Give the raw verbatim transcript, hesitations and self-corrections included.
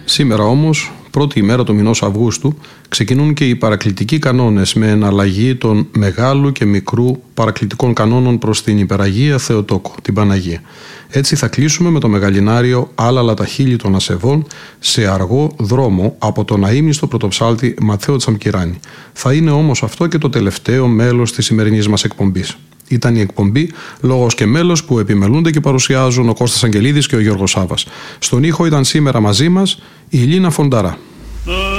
Σήμερα όμως, πρώτη ημέρα του μηνός Αυγούστου, ξεκινούν και οι παρακλητικοί κανόνες με εναλλαγή των μεγάλου και μικρού παρακλητικών κανόνων προς την Υπεραγία Θεοτόκο, την Παναγία. Έτσι θα κλείσουμε με το μεγαλινάριο «Άλαλα τα χείλη των ασεβών» σε αργό δρόμο από τον αείμνηστο πρωτοψάλτη Ματθαίο Τσαμκυράνη. Θα είναι όμως αυτό και το τελευταίο μέλος της σημερινής μας εκπομπής. Ήταν η εκπομπή «Λόγος και μέλος» που επιμελούνται και παρουσιάζουν ο Κώστας Αγγελίδης και ο Γιώργος Σάβας. Στον ήχο ήταν σήμερα μαζί μας η Λίνα Φονταρά.